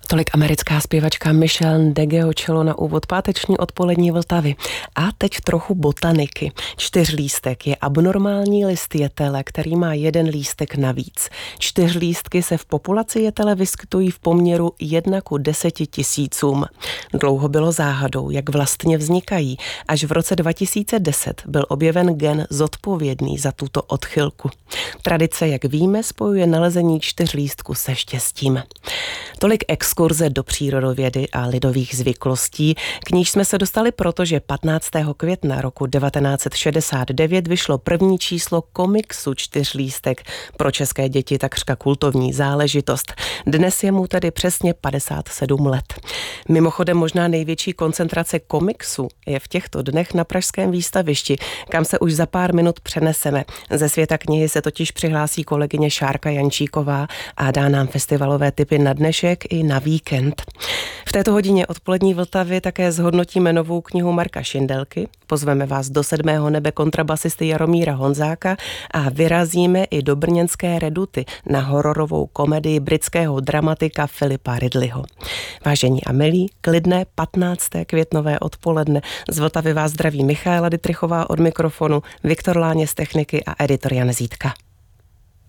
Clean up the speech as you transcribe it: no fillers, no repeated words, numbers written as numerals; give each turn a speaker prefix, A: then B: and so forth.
A: Tolik americká zpěvačka Michelle Ndegeocello na úvod páteční odpolední Vltavy. A teď trochu botaniky. 4lístek je abnormální list jetele, který má 1 lístek navíc. 4lístky se v populaci jetele vyskytují v poměru 1:10 000. Dlouho bylo záhadou, jak vlastně vznikají. Až v roce 2010 byl objeven gen zodpovědný za tuto odchylku. Tradice, jak víme, spojuje nalezení 4lístku se štěstím. Tolik exkurze do přírodovědy a lidových zvyklostí, k níž jsme se dostali proto, že 15. května roku 1969 vyšlo první číslo komiksu 4lístek, pro české děti takřka kultovní záležitost. Dnes je mu tedy přesně 57 let. Mimochodem možná největší koncentrace komiksu je v těchto dnech na pražském výstavišti, kam se už za pár minut přeneseme. Ze světa knihy se totiž přihlásí kolegyně Šárka Jančíková a dá nám festivalové tipy na dnešek i na víkend. V této hodině odpolední Vltavy také zhodnotíme novou knihu Marka Šindelky, pozveme vás do 7. nebe kontrabasisty Jaromíra Honzáka a vyrazíme i do brněnské Reduty na hororovou komedii britského dramatika Philippa Ridleyho. Vážení a milí, klidné 15. květnové odpoledne. Z Vltavy vás zdraví Michaela Dittrichová od mikrofonu, Viktor Láně z techniky a editor Jan Zítka.